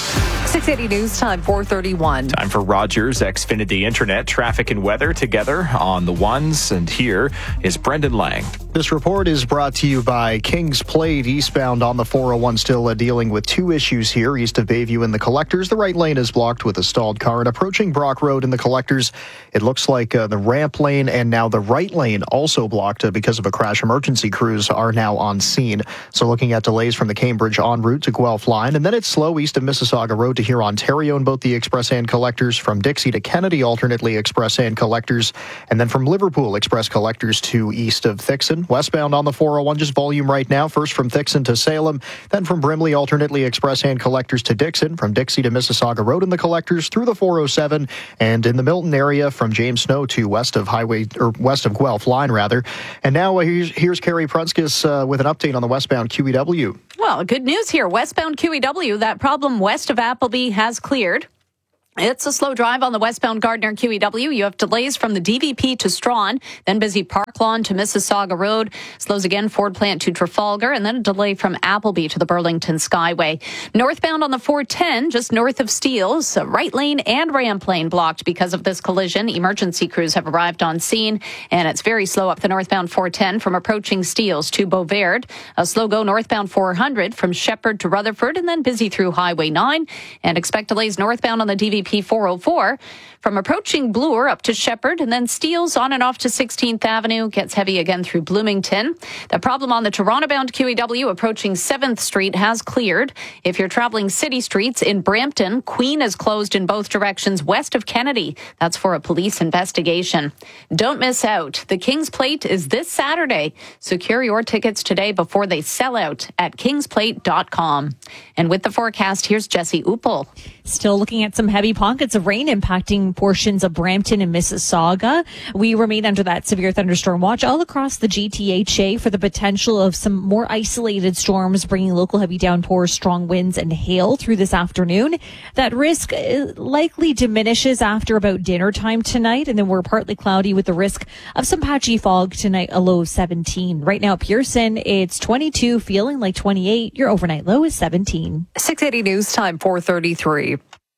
six eighty News Time, four thirty-one. Time for Rogers Xfinity Internet traffic and weather together on the ones. And here is Brendan Lang. This report is brought to you by Kings Plate eastbound on the four oh one, still uh, dealing with two issues here east of Bayview and the Collectors. The right lane is blocked with a stalled car, and approaching Brock Road in the Collectors, it looks like uh, the ramp lane and now the right lane also blocked uh, because of a crash. Emergency crews are now on scene. So looking at delays from the Cambridge en route to Guelph line, and then it's slow east of Mississauga Road to here Ontario in both the Express and Collectors, from Dixie to Kennedy alternately Express and Collectors, and then from Liverpool Express Collectors to east of Thixon. Westbound on the four oh one, just volume right now, first from Thixon to Salem, then from Brimley alternately Express and Collectors to Dixon, from Dixie to Mississauga Road in the Collectors through the four oh seven, and in the Milton area from James Snow to west of Highway or west of Guelph line rather. And now uh, here's, here's Carrie Prunskis uh, with an update on the westbound Q E W. Well, good news here. Westbound Q E W, that problem west of Appleby has cleared. It's a slow drive on the westbound Gardner Q E W. You have delays from the D V P to Strawn, then busy Park Lawn to Mississauga Road. Slows again Ford Plant to Trafalgar, and then a delay from Appleby to the Burlington Skyway. Northbound on the four ten, just north of Steeles, right lane and ramp lane blocked because of this collision. Emergency crews have arrived on scene, and it's very slow up the northbound four ten from approaching Steeles to Beauvard. A slow go northbound four hundred from Shepherd to Rutherford, and then busy through Highway nine. And expect delays northbound on the D V P P four oh four from approaching Bloor up to Shepherd, and then Steeles on and off to sixteenth Avenue. Gets heavy again through Bloomington. The problem on the Toronto-bound Q E W approaching seventh Street has cleared. If you're traveling city streets in Brampton, Queen is closed in both directions west of Kennedy. That's for a police investigation. Don't miss out. The Kings Plate is this Saturday. Secure your tickets today before they sell out at kings plate dot com. And with the forecast, here's Jesse Uppel. Still looking at some heavy pockets of rain impacting portions of Brampton and Mississauga. We remain under that severe thunderstorm watch all across the G T H A for the potential of some more isolated storms bringing local heavy downpours, strong winds, and hail through this afternoon. That risk likely diminishes after about dinner time tonight, and then we're partly cloudy with the risk of some patchy fog tonight, a low of seventeen. Right now, Pearson, it's twenty-two, feeling like twenty-eight. Your overnight low is seventeen. six eighty News Time, four thirty-three.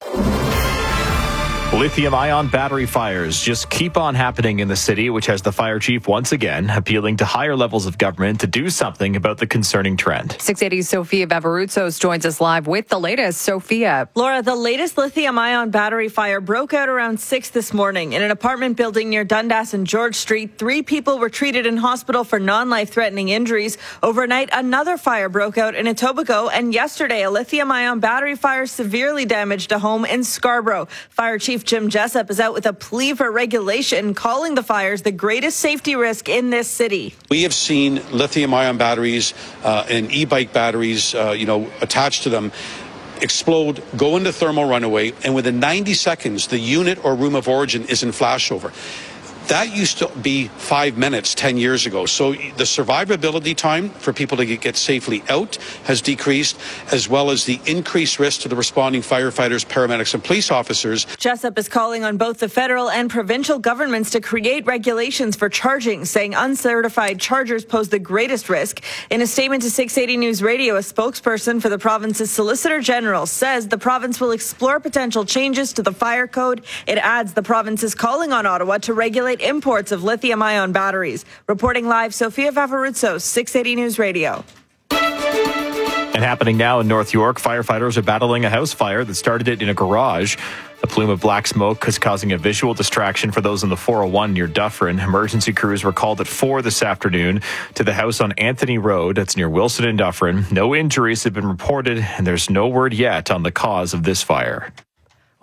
Lithium-ion battery fires just keep on happening in the city, which has the fire chief once again appealing to higher levels of government to do something about the concerning trend. six eighty's Sophia Beveroutsos joins us live with the latest. Sophia. Laura, the latest lithium-ion battery fire broke out around six this morning in an apartment building near Dundas and George Street. Three people were treated in hospital for non-life-threatening injuries. Overnight, another fire broke out in Etobicoke, and yesterday, a lithium-ion battery fire severely damaged a home in Scarborough. Fire Chief Jim Jessup is out with a plea for regulation, calling the fires the greatest safety risk in this city. We have seen lithium-ion batteries uh, and e-bike batteries, uh, you know, attached to them explode, go into thermal runaway, and within ninety seconds, the unit or room of origin is in flashover. That used to be five minutes ten years ago. So the survivability time for people to get safely out has decreased, as well as the increased risk to the responding firefighters, paramedics, and police officers. Jessup is calling on both the federal and provincial governments to create regulations for charging, saying uncertified chargers pose the greatest risk. In a statement to six eighty News Radio, a spokesperson for the province's Solicitor General says the province will explore potential changes to the fire code. It adds the province is calling on Ottawa to regulate imports of lithium-ion batteries. Reporting live, Sophia Beveroutsos, six eighty News Radio. And happening now in North York, firefighters are battling a house fire that started it in a garage. A plume of black smoke is causing a visual distraction for those on the four oh one near Dufferin. Emergency crews were called at four this afternoon to the house on Anthony Road. That's near Wilson and Dufferin. No injuries have been reported, and there's no word yet on the cause of this fire.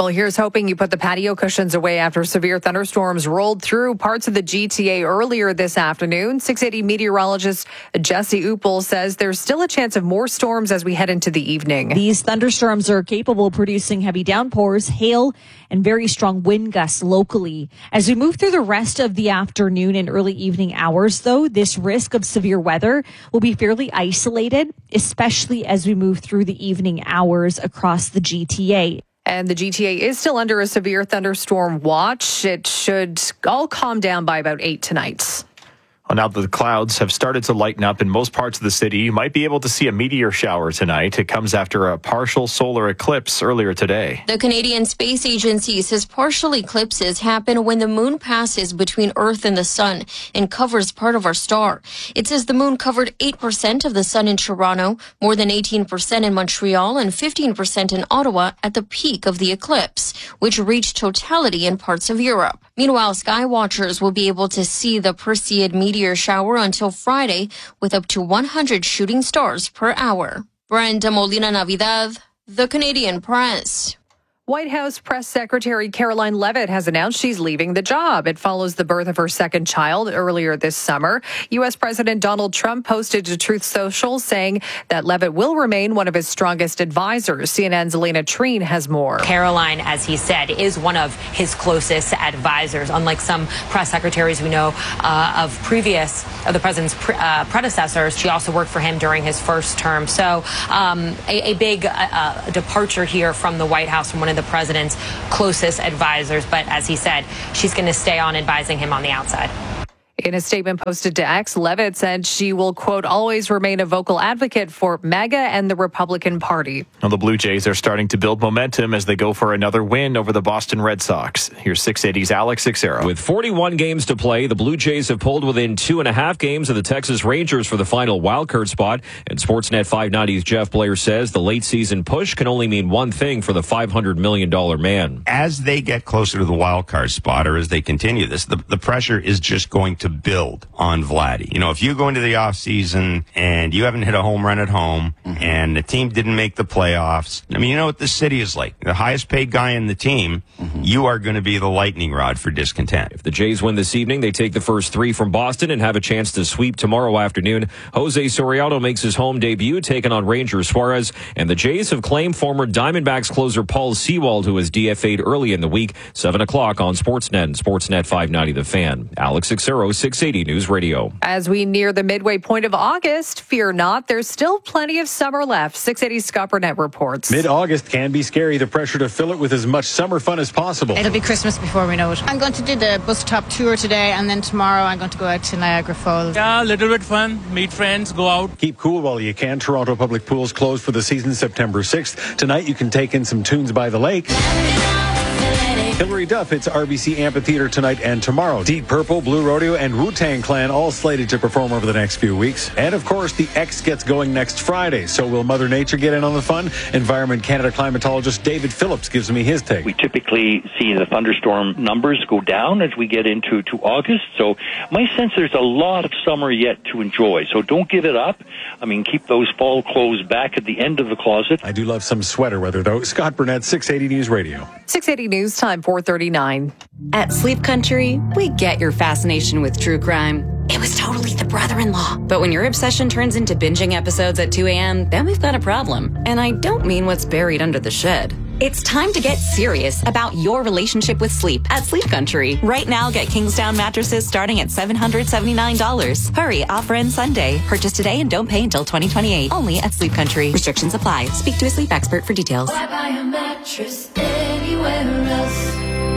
Well, here's hoping you put the patio cushions away after severe thunderstorms rolled through parts of the G T A earlier this afternoon. six eighty meteorologist Jesse Uppel says there's still a chance of more storms as we head into the evening. These thunderstorms are capable of producing heavy downpours, hail, and very strong wind gusts locally. As we move through the rest of the afternoon and early evening hours, though, this risk of severe weather will be fairly isolated, especially as we move through the evening hours across the G T A. And the G T A is still under a severe thunderstorm watch. It should all calm down by about eight tonight. Well, now that the clouds have started to lighten up in most parts of the city, you might be able to see a meteor shower tonight. It comes after a partial solar eclipse earlier today. The Canadian Space Agency says partial eclipses happen when the moon passes between Earth and the sun and covers part of our star. It says the moon covered eight percent of the sun in Toronto, more than eighteen percent in Montreal, and fifteen percent in Ottawa at the peak of the eclipse, which reached totality in parts of Europe. Meanwhile, sky watchers will be able to see the Perseid meteor shower until Friday with up to one hundred shooting stars per hour. Brenda Molina Navidad, The Canadian Press. White House Press Secretary Caroline Leavitt has announced she's leaving the job. It follows the birth of her second child earlier this summer. U S. President Donald Trump posted to Truth Social saying that Leavitt will remain one of his strongest advisors. C N N's Elena Treen has more. Caroline, as he said, is one of his closest advisors. Unlike some press secretaries we know uh, of previous, of the president's pre- uh, predecessors, she also worked for him during his first term. So um, a, a big uh, departure here from the White House, from one of the president's closest advisors. But as he said, she's going to stay on advising him on the outside. In a statement posted to X, Leavitt said she will, quote, always remain a vocal advocate for MAGA and the Republican Party. Now, the Blue Jays are starting to build momentum as they go for another win over the Boston Red Sox. Here's six eighty's Alex Sixero. With forty-one games to play, the Blue Jays have pulled within two and a half games of the Texas Rangers for the final wildcard spot. And Sportsnet five ninety's Jeff Blair says the late season push can only mean one thing for the five hundred million dollars man. As they get closer to the wildcard spot, or as they continue this, the, the pressure is just going to build on Vladdy. You know, if you go into the offseason and you haven't hit a home run at home mm-hmm. and the team didn't make the playoffs, I mean, you know what this city is like. The highest paid guy in the team, mm-hmm. you are going to be the lightning rod for discontent. If the Jays win this evening, they take the first three from Boston and have a chance to sweep tomorrow afternoon. Jose Soriano makes his home debut, taking on Ranger Suarez, and the Jays have claimed former Diamondbacks closer Paul Sewald, who was D F A'd early in the week. seven o'clock on Sportsnet and Sportsnet five ninety The Fan. Alex Sixero, six eighty News Radio. As we near the midway point of August, fear not, there's still plenty of summer left. six eighty Scott Burnett reports. Mid-August can be scary. The pressure to fill it with as much summer fun as possible. It'll be Christmas before we know it. I'm going to do the bus top tour today, and then tomorrow I'm going to go out to Niagara Falls. Yeah, a little bit fun. Meet friends, go out. Keep cool while you can. Toronto Public Pools closed for the season September sixth. Tonight you can take in some tunes by the lake. Hilary Duff hits R B C Amphitheater tonight and tomorrow. Deep Purple, Blue Rodeo, and Wu-Tang Clan all slated to perform over the next few weeks. And of course, the X gets going next Friday. So will Mother Nature get in on the fun? Environment Canada climatologist David Phillips gives me his take. We typically see the thunderstorm numbers go down as we get into to August. So my sense there's a lot of summer yet to enjoy. So don't give it up. I mean, keep those fall clothes back at the end of the closet. I do love some sweater weather, though. Scott Burnett, six eighty News Radio. six eighty News Time, four thirty-nine. At Sleep Country, we get your fascination with true crime. It was totally the brother-in-law. But when your obsession turns into binging episodes at two a.m., then we've got a problem. And I don't mean what's buried under the shed. It's time to get serious about your relationship with sleep at Sleep Country. Right now, get Kingsdown mattresses starting at seven hundred seventy-nine dollars. Hurry, offer ends Sunday. Purchase today and don't pay until twenty twenty-eight. Only at Sleep Country. Restrictions apply. Speak to a sleep expert for details. Why buy a mattress anywhere else?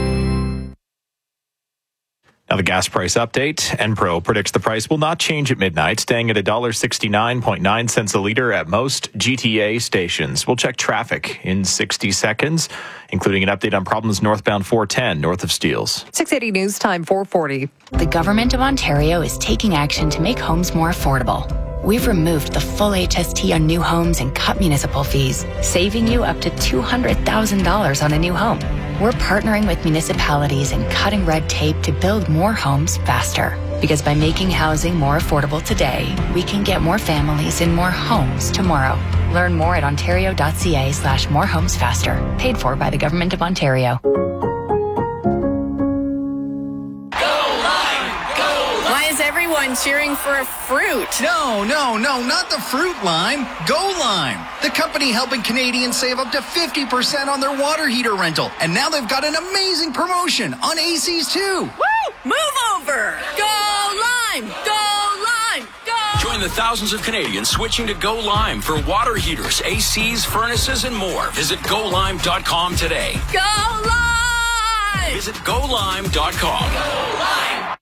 Now the gas price update. Enpro predicts the price will not change at midnight, staying at one dollar sixty-nine point nine cents a liter at most G T A stations. We'll check traffic in sixty seconds, including an update on problems northbound four ten north of Steeles. six eighty News Time, four forty. The Government of Ontario is taking action to make homes more affordable. We've removed the full H S T on new homes and cut municipal fees, saving you up to two hundred thousand dollars on a new home. We're partnering with municipalities and cutting red tape to build more homes faster. Because by making housing more affordable today, we can get more families in more homes tomorrow. Learn more at ontario.ca slash more homes faster. Paid for by the Government of Ontario. Why is everyone cheering for a fruit? No, no, no, not the fruit lime. Go Lime, the company helping Canadians save up to fifty percent on their water heater rental. And now they've got an amazing promotion on A Cs too. Woo! Move over! Go Lime! Go Lime! Go! Join the thousands of Canadians switching to Go Lime for water heaters, A Cs, furnaces, and more. Visit go lime dot com today. Go Lime! Visit go lime dot com. Go Lime!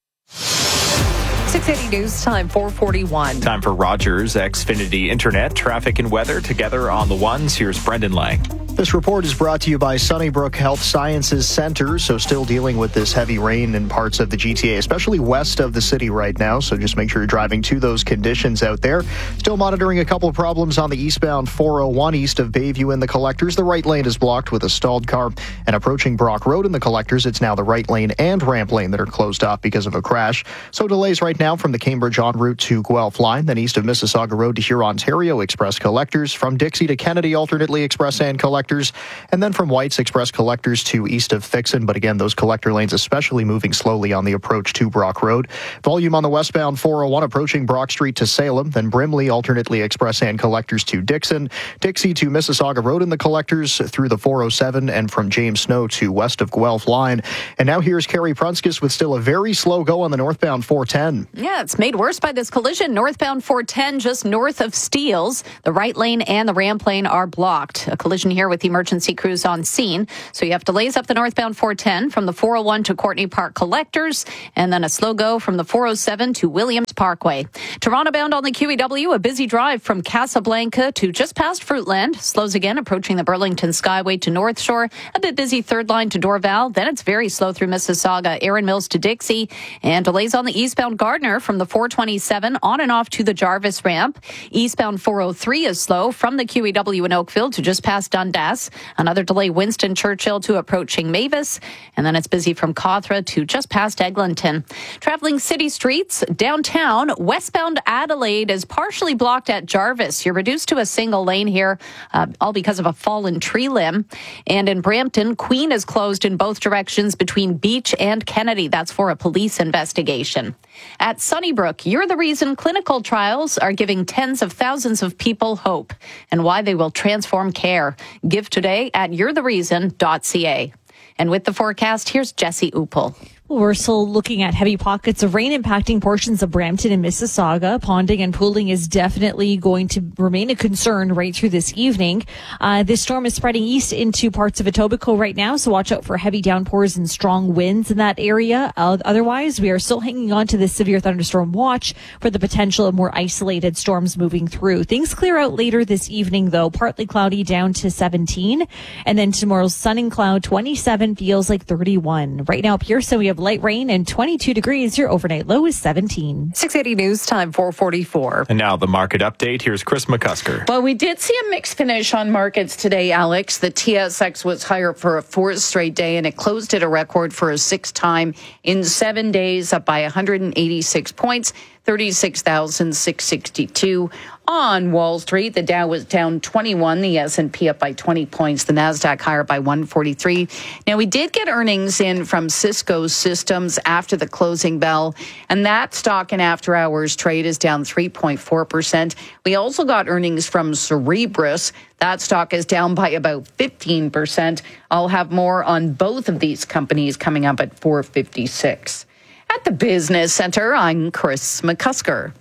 six eighty News Time, four forty-one. Time for Rogers Xfinity Internet, traffic and weather together on the ones. Here's Brendan Lang. This report is brought to you by Sunnybrook Health Sciences Center. So still dealing with this heavy rain in parts of the G T A, especially west of the city right now. So just make sure you're driving to those conditions out there. Still monitoring a couple of problems on the eastbound four oh one east of Bayview in the Collectors. The right lane is blocked with a stalled car. And approaching Brock Road in the Collectors, it's now the right lane and ramp lane that are closed off because of a crash. So delays right now from the Cambridge en route to Guelph line, then east of Mississauga Road to Huron-Ontario Express Collectors, from Dixie to Kennedy alternately Express and Collectors, and then from White's Express Collectors to east of Fixon. But again, those collector lanes especially moving slowly on the approach to Brock Road. Volume on the westbound four oh one approaching Brock Street to Salem, then Brimley alternately Express and Collectors to Dixon, Dixie to Mississauga Road in the Collectors through the four oh seven, and from James Snow to west of Guelph line. And now here's Carrie Prunskis with still a very slow go on the northbound four ten. Yeah, it's made worse by this collision. Northbound four ten just north of Steeles. The right lane and the ramp lane are blocked. A collision here with emergency crews on scene. So you have delays up the northbound four ten from the four oh one to Courtney Park Collectors, and then a slow go from the four oh seven to Williams Parkway. Toronto bound on the Q E W, a busy drive from Casablanca to just past Fruitland. Slows again approaching the Burlington Skyway to North Shore. A bit busy third line to Dorval. Then it's very slow through Mississauga, Erin Mills to Dixie, and delays on the eastbound Gardner from the four twenty-seven on and off to the Jarvis ramp. Eastbound four oh three is slow from the Q E W in Oakville to just past Dundas. Another delay Winston Churchill to approaching Mavis, and then it's busy from Cawthra to just past Eglinton. Traveling city streets downtown, westbound Adelaide is partially blocked at Jarvis. You're reduced to a single lane here, uh, all because of a fallen tree limb. And in Brampton, Queen is closed in both directions between Beach and Kennedy. That's for a police investigation. At Sunnybrook, you're the reason clinical trials are giving tens of thousands of people hope and why they will transform care. Give today at you're the reason dot c a. And with the forecast, here's Jesse Upel. We're still looking at heavy pockets of rain impacting portions of Brampton and Mississauga. Ponding and pooling is definitely going to remain a concern right through this evening. Uh, this storm is spreading east into parts of Etobicoke right now, so watch out for heavy downpours and strong winds in that area. Uh, otherwise, we are still hanging on to this severe thunderstorm watch for the potential of more isolated storms moving through. Things clear out later this evening, though. Partly cloudy down to seventeen. And then tomorrow's sun and cloud, twenty-seven, feels like thirty-one. Right now, Pearson, we have light rain and twenty-two degrees. Your overnight low is seventeen. six eighty News Time, four forty-four. And now the market update. Here's Chris McCusker. Well, we did see a mixed finish on markets today, Alex. The T S X was higher for a fourth straight day, and it closed at a record for a sixth time in seven days, up by one hundred eighty-six points, thirty-six thousand six hundred sixty-two. On Wall Street, the Dow was down twenty-one, the S and P up by twenty points, the Nasdaq higher by one forty-three. Now, we did get earnings in from Cisco Systems after the closing bell, and that stock in after hours trade is down three point four percent. We also got earnings from Cerebras. That stock is down by about fifteen percent. I'll have more on both of these companies coming up at four fifty-six. At the Business Center, I'm Chris McCusker.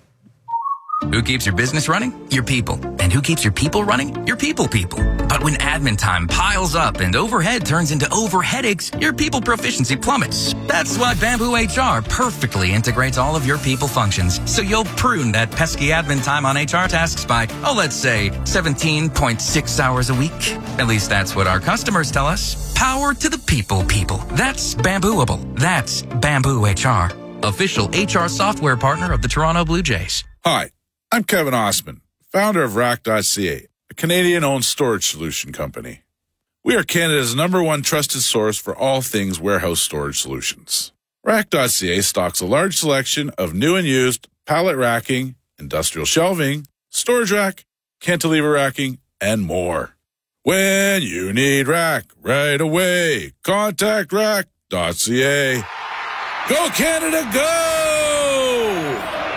Who keeps your business running? Your people. And who keeps your people running? Your people people. But when admin time piles up and overhead turns into over headaches, your people proficiency plummets. That's why Bamboo H R perfectly integrates all of your people functions, so you'll prune that pesky admin time on H R tasks by, oh, let's say seventeen point six hours a week. At least that's what our customers tell us. Power to the people people. That's Bambooable. That's Bamboo H R. Official H R software partner of the Toronto Blue Jays. Hi. I'm Kevin Osman, founder of Rack dot C A, a Canadian-owned storage solution company. We are Canada's number one trusted source for all things warehouse storage solutions. Rack dot C A stocks a large selection of new and used pallet racking, industrial shelving, storage rack, cantilever racking, and more. When you need rack right away, contact rack dot c a. Go Canada, go!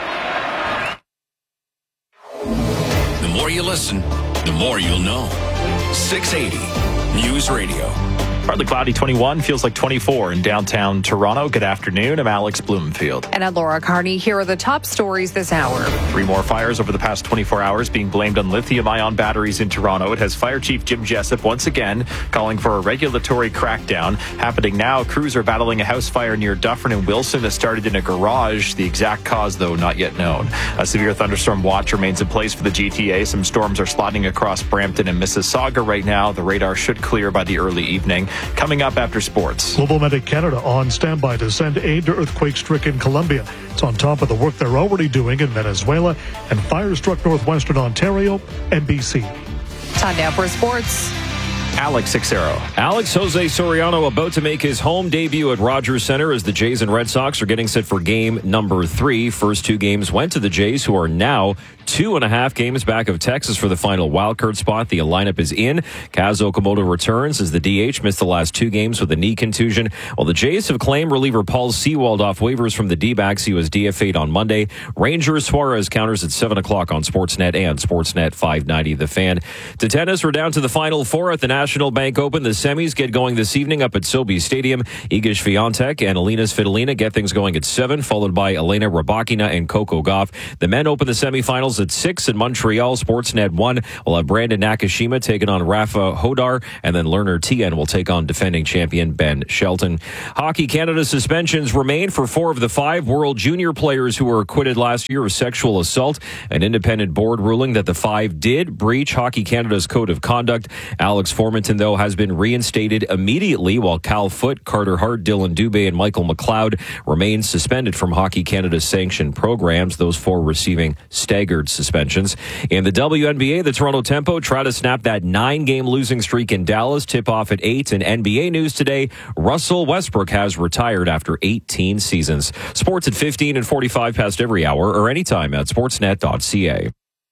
The more you listen, the more you'll know. six eighty News Radio. Partly cloudy, twenty-one, feels like twenty-four in downtown Toronto. Good afternoon. I'm Alex Bloomfield. And I'm Laura Carney. Here are the top stories this hour. Three more fires over the past twenty-four hours being blamed on lithium-ion batteries in Toronto. It has Fire Chief Jim Jessup once again calling for a regulatory crackdown. Happening now, crews are battling a house fire near Dufferin and Wilson that started in a garage. The exact cause, though, not yet known. A severe thunderstorm watch remains in place for the G T A. Some storms are sliding across Brampton and Mississauga right now. The radar should clear by the early evening. Coming up after sports. Global Medic Canada on standby to send aid to earthquake-stricken Colombia. It's on top of the work they're already doing in Venezuela and fire-struck northwestern Ontario and B C. Time now for sports. Alex Sixero. Alex Jose Soriano about to make his home debut at Rogers Center as the Jays and Red Sox are getting set for game number three. First two games went to the Jays, who are now two and a half games back of Texas for the final wildcard spot. The lineup is in. Kaz Okamoto returns as the D H, missed the last two games with a knee contusion. While the Jays have claimed reliever Paul Sewald off waivers from the D-backs. He was D F A'd on Monday. Ranger Suarez counters at seven o'clock on Sportsnet and Sportsnet five ninety The Fan. To tennis, we're down to the final four at the National Bank Open. The semis get going this evening up at Sobe Stadium. Iga Swiatek and Alina Svitolina get things going at seven, followed by Elena Rybakina and Coco Gauff. The men open the semifinals at six in Montreal. Sportsnet one will have Brandon Nakashima taking on Rafa Hodar, and then Lerner Tien will take on defending champion Ben Shelton. Hockey Canada suspensions remain for four of the five World Junior players who were acquitted last year of sexual assault. An independent board ruling that the five did breach Hockey Canada's code of conduct. Alex Formanton, though, has been reinstated immediately, while Cal Foote, Carter Hart, Dylan Dubé, and Michael McLeod remain suspended from Hockey Canada's sanctioned programs, those four receiving staggered suspensions. In the W N B A, the Toronto Tempo try to snap that nine-game losing streak in Dallas. Tip-off at eight. In N B A news today, Russell Westbrook has retired after eighteen seasons. Sports at fifteen and forty-five past every hour or anytime at sportsnet dot c a.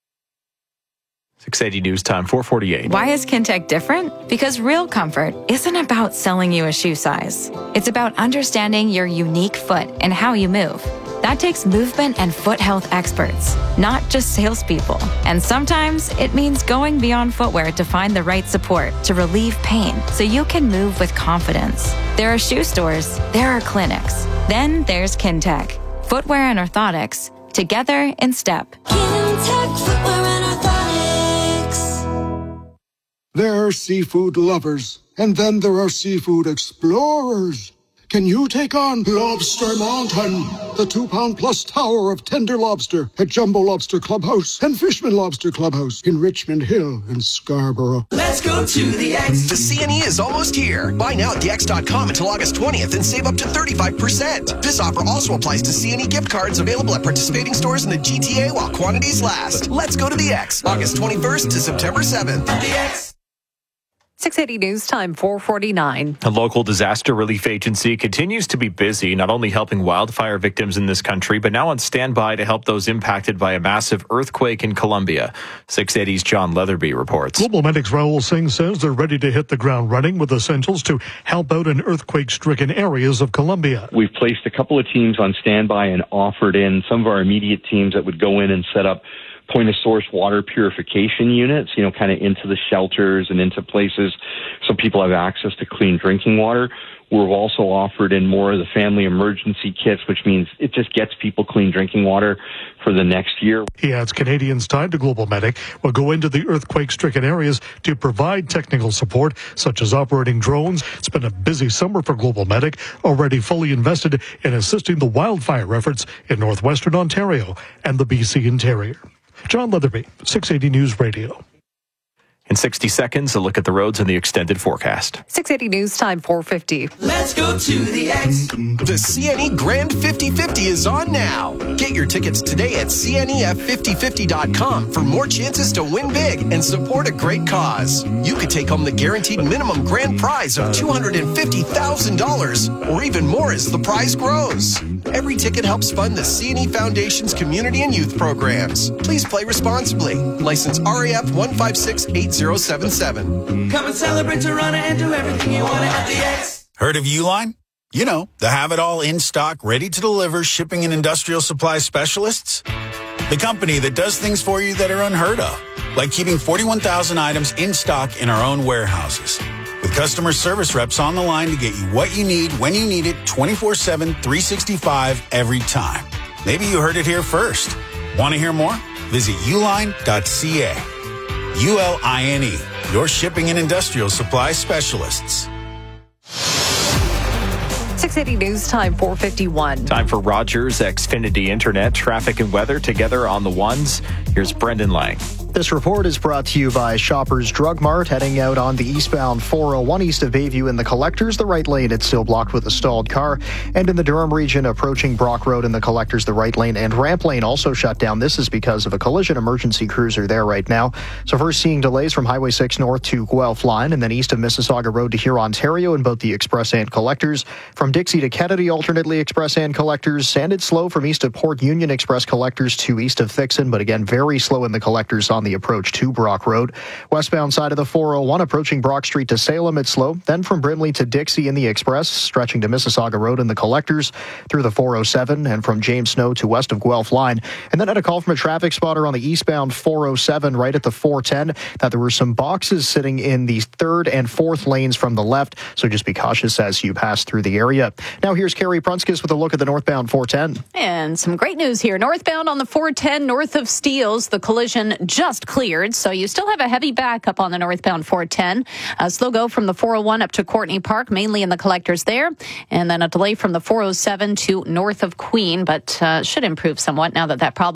six eighty News Time, four forty-eight. Why is Kintec different? Because real comfort isn't about selling you a shoe size. It's about understanding your unique foot and how you move. That takes movement and foot health experts, not just salespeople. And sometimes it means going beyond footwear to find the right support to relieve pain so you can move with confidence. There are shoe stores, there are clinics. Then there's Kintec. Footwear and orthotics, together in step. Kintec Footwear and Orthotics. There are seafood lovers, and then there are seafood explorers. Can you take on Lobster Mountain, the two-pound-plus tower of tender lobster at Jumbo Lobster Clubhouse and Fishman Lobster Clubhouse in Richmond Hill and Scarborough? Let's go to the X. The C N E is almost here. Buy now at the x dot com until August twentieth and save up to thirty-five percent. This offer also applies to C N E gift cards available at participating stores in the G T A while quantities last. Let's go to the X, August twenty-first to September seventh. The X. six eighty News Time, four forty-nine. A local disaster relief agency continues to be busy, not only helping wildfire victims in this country, but now on standby to help those impacted by a massive earthquake in Colombia. six eighty's John Leatherby reports. Global Medics Raul Singh says they're ready to hit the ground running with essentials to help out in earthquake-stricken areas of Colombia. We've placed a couple of teams on standby and offered in some of our immediate teams that would go in and set up point-of-source water purification units, you know, kind of into the shelters and into places so people have access to clean drinking water. We've also offered in more of the family emergency kits, which means it just gets people clean drinking water for the next year. He adds Canadians tied to Global Medic will go into the earthquake-stricken areas to provide technical support, such as operating drones. It's been a busy summer for Global Medic, already fully invested in assisting the wildfire efforts in northwestern Ontario and the B C interior. John Leatherby, six eighty News Radio. In sixty seconds, a look at the roads and the extended forecast. six eighty News Time, four fifty. Let's go to the X. The C N E Grand fifty fifty is on now. Get your tickets today at C N E F fifty fifty dot com for more chances to win big and support a great cause. You could take home the guaranteed minimum grand prize of two hundred fifty thousand dollars or even more as the prize grows. Every ticket helps fund the C and E Foundation's community and youth programs. Please play responsibly. License R A F one five six eight zero seven seven. Come and celebrate Toronto and do everything you want at the X. Heard of Uline? You know, the have-it-all in-stock, ready-to-deliver shipping and industrial supply specialists. The company that does things for you that are unheard of, like keeping forty-one thousand items in stock in our own warehouses. With customer service reps on the line to get you what you need, when you need it, twenty-four seven, three sixty-five, every time. Maybe you heard it here first. Want to hear more? Visit uline dot c a. U L I N E, your shipping and industrial supply specialists. six eighty News Time, four fifty-one. Time for Rogers Xfinity Internet, traffic and weather together on the ones. Here's Brendan Lang. This report is brought to you by Shoppers Drug Mart. Heading out on the eastbound four oh one east of Bayview in the Collectors. The right lane, it's still blocked with a stalled car. And in the Durham region, approaching Brock Road in the Collectors, the right lane and ramp lane also shut down. This is because of a collision. Emergency crews are there right now. So first seeing delays from Highway six north to Guelph line, and then east of Mississauga Road to Huron, Ontario in both the Express and Collectors. From Dixie to Kennedy, alternately Express and Collectors. And it's slow from east of Port Union Express Collectors to east of Thixon, but again, very slow in the Collectors on the approach to Brock Road. Westbound side of the four oh one, approaching Brock Street to Salem, it's slow. Then from Brimley to Dixie in the Express, stretching to Mississauga Road in the Collectors, through the four oh seven, and from James Snow to west of Guelph line. And then had a call from a traffic spotter on the eastbound four oh seven right at the four ten that there were some boxes sitting in the third and fourth lanes from the left, so just be cautious as you pass through the area. Now here's Carrie Prunskis with a look at the northbound four ten. And some great news here. Northbound on the four ten north of Steeles, the collision just cleared, so you still have a heavy backup on the northbound four ten. A slow go from the four oh one up to Courtney Park, mainly in the Collectors there, and then a delay from the four oh seven to north of Queen, but uh, should improve somewhat now that that problem